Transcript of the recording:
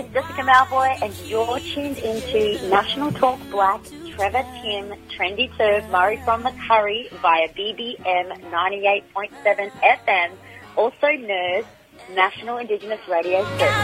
is Jessica Malvoy, and you're tuned into National Talk Black, Trevor Tim, Trendy 2, Murray from the Curry via BBM 98.7 FM, also NERS, National Indigenous Radio Service.